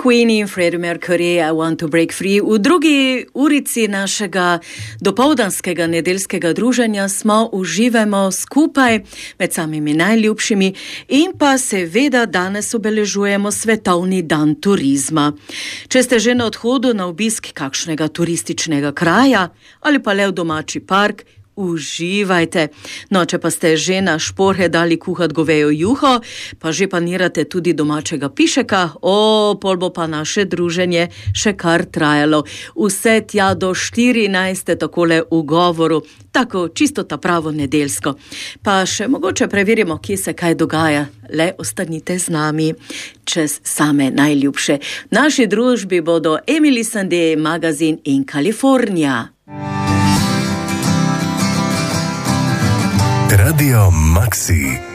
Queen in Freddie Mercury, I Want to Break Free. V drugi urici našega dopoldanskega nedeljskega druženja smo uživamo skupaj med samimi najljubšimi in pa seveda danes obeležujemo Svetovni dan turizma. Če ste že na odhodu na obisk kakšnega turističnega kraja ali pa le v domači park, uživajte. No, če pa ste že na šporhe dali kuhat govejo juho, pa že panirate tudi domačega pišeka, pol bo pa naše druženje še kar trajalo. Vse tja do 14. takole v govoru, tako čisto ta pravo nedeljsko. Pa še mogoče preverimo, kje se kaj dogaja. Le ostanite z nami čez same najljubše. V naši družbi bodo Emily Sandé, Magazin in Kalifornija. Radio Maxi.